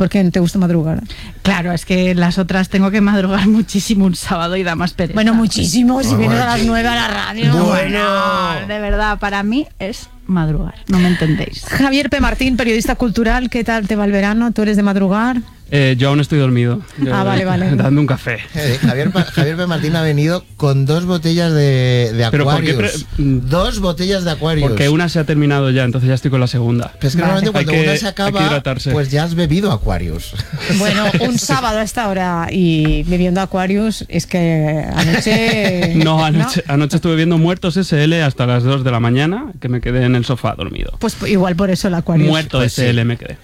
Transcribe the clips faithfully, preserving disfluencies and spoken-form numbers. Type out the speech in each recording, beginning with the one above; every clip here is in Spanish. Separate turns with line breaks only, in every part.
¿Por qué no te gusta madrugar?
Claro, es que las otras tengo que madrugar muchísimo un sábado y da más pereza.
Bueno, muchísimo, si vienes a las nueve a la radio.
Bueno, bueno, de verdad, para mí es madrugar, no me entendéis.
Javier P. Martín, periodista cultural, ¿qué tal te va el verano? ¿Tú eres de madrugar?
Eh, yo aún estoy dormido. Yo,
ah, vale, vale.
Dando un café.
Eh, Javier, Javier P. Martín ha venido con dos botellas de, de Aquarius. Dos botellas de Aquarius.
Porque una se ha terminado ya, entonces ya estoy con la segunda.
Pero es que
vale.
normalmente cuando
que,
una se acaba, pues ya has bebido Aquarius.
Bueno, un sábado a esta hora y bebiendo Aquarius, es que anoche...
No, anoche, ¿no? anoche estuve viendo Muertos S L hasta las dos de la mañana, que me quedé en el sofá dormido.
Pues igual por eso el Aquarius.
Muerto
pues
S L
sí.
me quedé.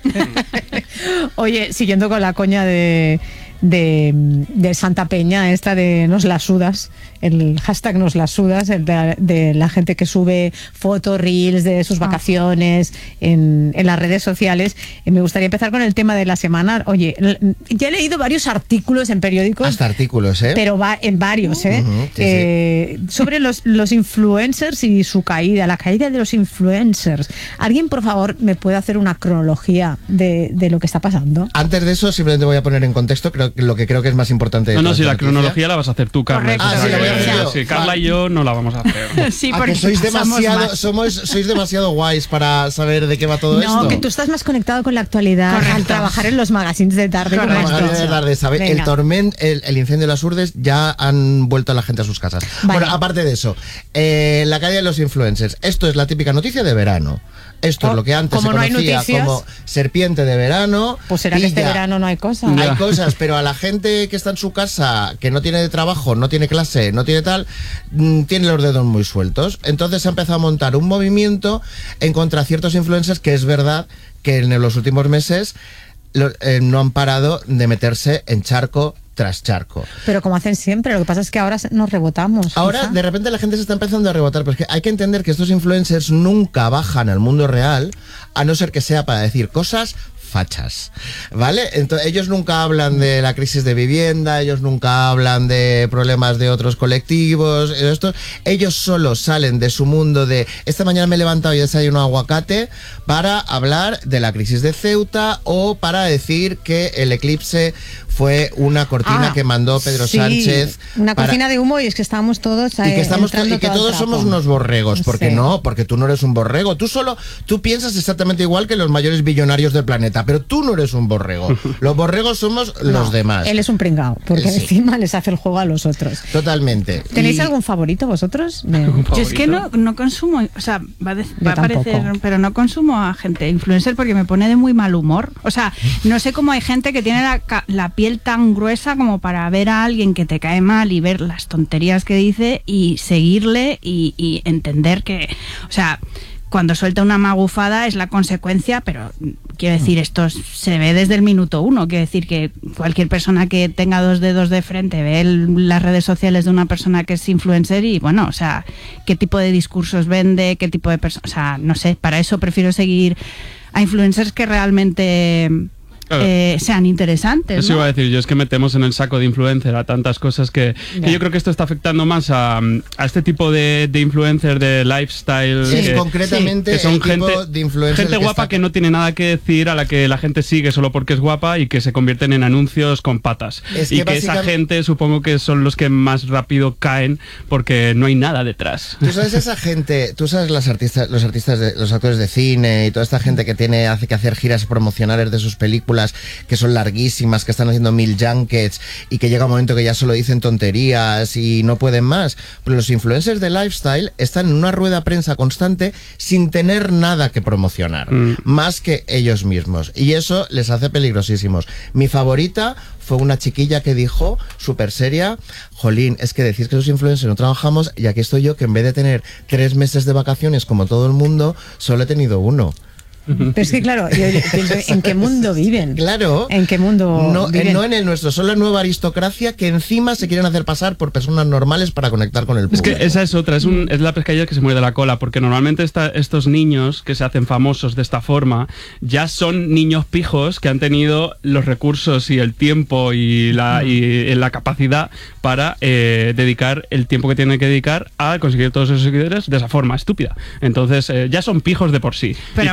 Oye, siguiendo con la coña de, de, de Santa Peña, esta de nos la sudas, el hashtag nos la sudas, el de, de la gente que sube fotos, reels de sus vacaciones en, en las redes sociales. Y me gustaría empezar con el tema de la semana. Oye, ya he leído varios artículos en periódicos.
Hasta artículos, ¿eh?
Pero va en varios, ¿eh?
Uh-huh, sí,
eh sí. Sobre los, los influencers y su caída, la caída de los influencers. ¿Alguien, por favor, me puede hacer una cronología de, de lo que está pasando?
Antes de eso, simplemente voy a poner en contexto creo, lo que creo que es más importante. De
no, no, si la
noticia.
cronología la vas a hacer tú, Carla.
Ah, sí, la voy a hacer yo.
Sí, Carla y yo no la vamos a hacer.
Sí,
¿A
porque
que sois demasiado,
somos,
somos, sois demasiado guays para saber de qué va todo
no,
esto?
No, que tú estás más conectado con la actualidad.
Correcto.
Al trabajar en los magazines de tarde.
Con los magazines de tarde, ¿sabes? El tormento, el, el incendio de las Urdes, ya han vuelto a la gente a sus casas. Vale. Bueno, aparte de eso, eh, la caída de los influencers. Esto es la típica noticia de verano. Esto oh, es lo que antes se conocía no como serpiente de verano.
Pues será que este verano no hay cosas.
Hay cosas, pero a la gente que está en su casa, que no tiene trabajo, no tiene clase, no tiene tal, tiene los dedos muy sueltos. Entonces se ha empezado a montar un movimiento en contra de ciertos influencers que es verdad que en los últimos meses lo, eh, no han parado de meterse en charco tras charco.
Pero como hacen siempre, lo que pasa es que ahora nos rebotamos.
Ahora, quizá. De repente la gente se está empezando a rebotar, pero es que hay que entender que estos influencers nunca bajan al mundo real, a no ser que sea para decir cosas fachas, ¿vale? Entonces, ellos nunca hablan de la crisis de vivienda, ellos nunca hablan de problemas de otros colectivos, esto, ellos solo salen de su mundo de esta mañana me he levantado y he desayunado aguacate para hablar de la crisis de Ceuta o para decir que el eclipse fue una cortina ah, que mandó Pedro
sí,
Sánchez.
Una
para...
cortina de humo y es que estábamos todos
y que, estamos to- y que todos somos unos borregos. ¿Por qué sí. no? Porque tú no eres un borrego. Tú solo, tú piensas exactamente igual que los mayores billonarios del planeta, pero tú no eres un borrego. Los borregos somos no, los demás.
Él es un pringao, porque sí. encima les hace el juego a los otros.
Totalmente.
¿Tenéis
y...
algún favorito vosotros? De...
¿Favorito? Yo es que no, no consumo, o sea, va, de, va a parecer, pero no consumo a gente influencer porque me pone de muy mal humor. O sea, no sé cómo hay gente que tiene la, la piel tan gruesa como para ver a alguien que te cae mal y ver las tonterías que dice y seguirle y, y entender que, o sea, cuando suelta una magufada es la consecuencia, pero quiero decir, esto se ve desde el minuto uno. Quiero decir que cualquier persona que tenga dos dedos de frente ve el, las redes sociales de una persona que es influencer y, bueno, o sea, qué tipo de discursos vende, qué tipo de personas, o sea, no sé, para eso prefiero seguir a influencers que realmente... Claro. Eh, sean interesantes.
Eso
¿no?
iba a decir yo, es que metemos en el saco de influencer a tantas cosas que, que yo creo que esto está afectando más a, a este tipo de, de influencer de lifestyle.
Sí,
que,
concretamente
que son
el
gente,
tipo de influencer
gente
que
guapa
está...
que no tiene nada que decir, a la que la gente sigue solo porque es guapa y que se convierten en anuncios con patas.
Es
y
que
que
básicamente...
esa gente supongo que son los que más rápido caen porque no hay nada detrás.
Tú sabes esa gente, tú sabes las artistas, los artistas, de, los actores de cine y toda esta gente que tiene hace que hacer giras promocionales de sus películas que son larguísimas, que están haciendo mil junkets y que llega un momento que ya solo dicen tonterías y no pueden más. Pero los influencers de lifestyle están en una rueda de prensa constante sin tener nada que promocionar, mm. más que ellos mismos. Y eso les hace peligrosísimos. Mi favorita fue una chiquilla que dijo, súper seria, jolín, es que decís que los influencers no trabajamos y aquí estoy yo que en vez de tener tres meses de vacaciones como todo el mundo, solo he tenido uno.
Pero es que claro, yo pienso, ¿en qué mundo viven?
Claro.
¿En qué mundo
no,
viven?
No en el nuestro, son la nueva aristocracia que encima se quieren hacer pasar por personas normales para conectar con el público.
Es que esa es otra, es, un, es la pescadilla que se muerde la cola, porque normalmente esta, estos niños que se hacen famosos de esta forma ya son niños pijos que han tenido los recursos y el tiempo y la, y la capacidad para eh, dedicar el tiempo que tienen que dedicar a conseguir todos esos seguidores de esa forma estúpida. Entonces eh, ya son pijos de por sí. Pero y por ahora... eso no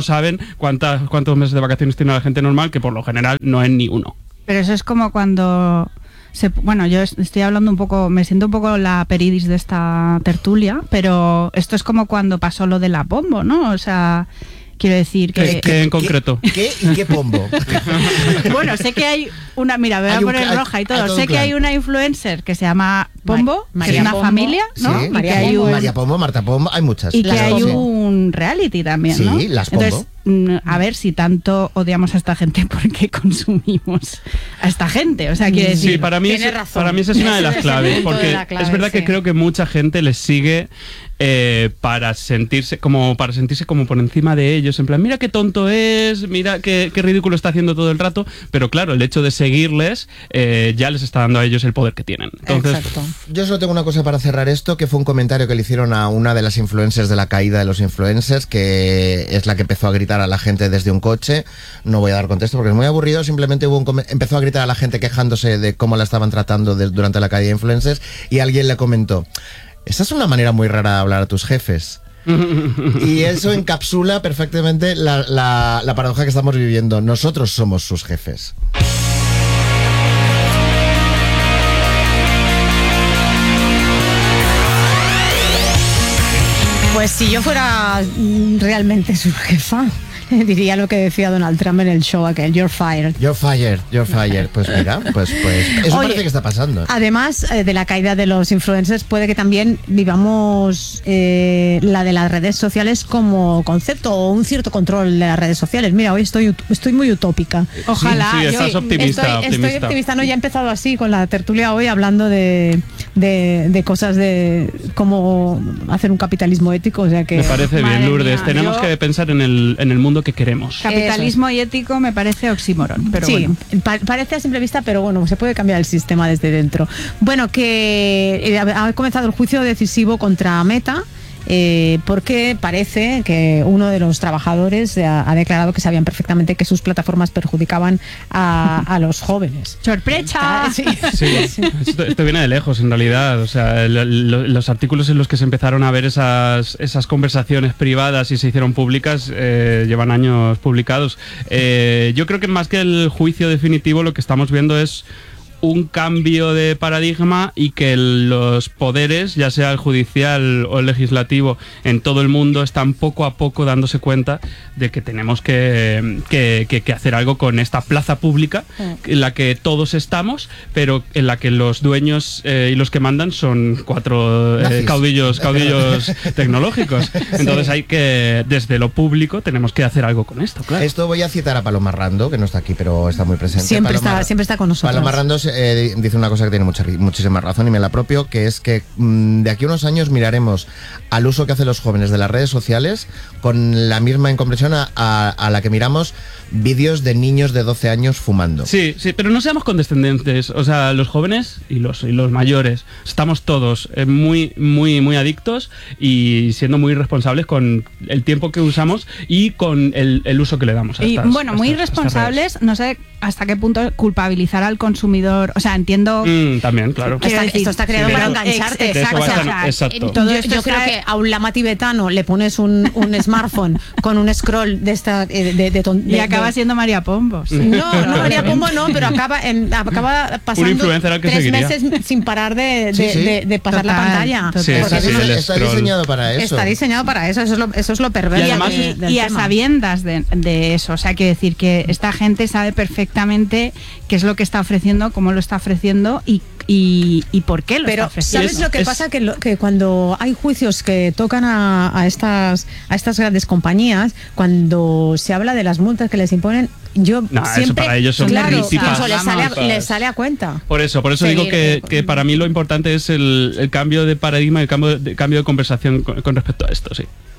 saben cuántas, cuántos meses de vacaciones tiene la gente normal, que por lo general no es ni uno.
Pero eso es como cuando... Se, bueno, yo estoy hablando un poco, me siento un poco la peridis de esta tertulia, pero esto es como cuando pasó lo de la Pombo, ¿no? O sea... Quiero decir que...
¿Qué, qué en concreto?
¿Qué, qué y qué Pombo?
Bueno, sé que hay una... Mira, voy a poner
hay,
roja y todo.
todo
Sé que hay una influencer que se llama Pombo,
Ma-
que es una
Pombo,
familia, ¿no?
Sí,
Y
María
que hay
Pombo,
un,
María Pombo, Marta Pombo, hay muchas.
y que
Las
hay
Pombo.
un reality también, ¿no?
Sí, las Pombo.
Entonces, mm, a ver si tanto odiamos a esta gente, ¿por qué consumimos a esta gente? O sea, quiere decir...
Sí, para mí,
Tiene
es,
razón.
para mí esa es una de las
Ese es el
claves,
punto
porque
de la clave,
es verdad que
sí.
creo que mucha gente les sigue eh, para sentirse como para sentirse como por encima de ellos, en plan, mira qué tonto es, mira qué, qué ridículo está haciendo todo el rato, pero claro, el hecho de seguirles eh, ya les está dando a ellos el poder que tienen. Entonces,
Exacto.
Yo solo tengo una cosa para cerrar esto, que fue un comentario que le hicieron a una de las influencers de la caída de los influencers, que es la que empezó a gritar a la gente desde un coche. No voy a dar contexto porque es muy aburrido, simplemente hubo un com- empezó a gritar a la gente quejándose de cómo la estaban tratando de- durante la caída de influencers, y alguien le comentó: esa es una manera muy rara de hablar a tus jefes. Y eso encapsula perfectamente la, la, la paradoja que estamos viviendo. Nosotros somos sus jefes.
Pues si yo fuera mm, realmente su jefa, diría lo que decía Donald Trump en el show aquel, you're fired.
You're fired, you're fired. Pues mira, pues, pues eso
Oye,
parece que está pasando.
Además eh, de la caída de los influencers, puede que también vivamos eh, la de las redes sociales como concepto, o un cierto control de las redes sociales. Mira, hoy estoy, ut- estoy muy utópica.
Ojalá.
Sí,
yo-
estás optimista,
estoy,
optimista.
estoy optimista, no, ya he empezado así con la tertulia hoy, hablando de, de, de cosas de cómo hacer un capitalismo ético, o sea que...
me parece
Madre
bien, Lourdes.
mía,
Tenemos
yo-
que pensar en el, en el mundo que queremos.
Capitalismo y ético me parece oxímoron, pero
sí,
bueno.
pa- parece a simple vista, pero bueno, se puede cambiar el sistema desde dentro. Bueno, que eh, ha ha comenzado el juicio decisivo contra Meta. Eh, porque parece que uno de los trabajadores ha, ha declarado que sabían perfectamente que sus plataformas perjudicaban a, a los jóvenes.
¡Sorpresa!
Ah, sí.
Sí, esto, esto viene de lejos en realidad. O sea, lo- lo- los artículos en los que se empezaron a ver esas, esas conversaciones privadas y se hicieron públicas eh, llevan años publicados. Eh, yo creo que más que el juicio definitivo, lo que estamos viendo es un cambio de paradigma, y que el- los poderes, ya sea el judicial o el legislativo, en todo el mundo están poco a poco dándose cuenta de que tenemos que, que- que- que hacer algo con esta plaza pública en la que todos estamos, pero en la que los dueños eh, y los que mandan son cuatro eh,
Nazis.
caudillos, caudillos tecnológicos. Entonces hay que, desde lo público, tenemos que hacer algo con esto, claro.
Esto voy a citar a Paloma Rando, que no está aquí, pero está muy presente.
Siempre
Paloma-
está, siempre está con nosotros.
Paloma Rando eh, dice una cosa que tiene mucha, muchísima razón, y me la apropio, que es que mm, de aquí a unos años miraremos al uso que hacen los jóvenes de las redes sociales con la misma incomprensión a, a- a la que miramos vídeos de niños de doce años fumando.
Sí, sí, pero no seamos condescendentes. O sea, los jóvenes y los, y los mayores estamos todos eh, muy, muy, muy adictos y siendo muy irresponsables con el tiempo que usamos y con el, el uso que le damos a
Y
estas-
bueno,
a
muy
estas- a estas
irresponsables, no sé hasta qué punto culpabilizar al consumidor. O sea, entiendo...
redes. Mm, también, claro.
Quiero
Está-
decir,
esto está creado
sí,
para
pero-
engancharte.
ex-
De eso va a
exacto,
estar-
o sea,
exacto.
todo
yo
esto
yo creo
está-
que a un lama tibetano le pones un, un smartphone con un scroll de esta de, de, de ton-
Y
de-
acaba
de-
siendo María Pombos.
no, no María Pombo no, pero acaba en, acaba pasando
influencer al que
tres
seguiría.
meses sin parar de, de,
Sí, sí.
de- de pasar la
Total,
pantalla.
total.
Sí,
Porque
sí,
eso
el
está
scroll.
diseñado para eso.
está diseñado para eso, eso es lo, eso es lo perverso.
Y además-
de-
y,
del
y a
tema.
sabiendas de, de eso, o sea, quiero decir que esta gente sabe perfectamente qué es lo que está ofreciendo, cómo lo está ofreciendo y, y, y por qué lo
Pero
está ofreciendo.
¿sabes lo que
Es-
pasa? Que, lo- que cuando hay juicios que tocan a, a estas a estas grandes compañías, cuando se habla de las multas que les imponen, yo
No, eso
siempre
para ellos son
claro,
principales.
incluso les sale, a,
Vamos.
les sale a cuenta.
Por eso, por eso
Seguir,
digo que,
eh,
que para mí lo importante es el, el cambio de paradigma, el cambio de, cambio de conversación con, con respecto a esto, sí.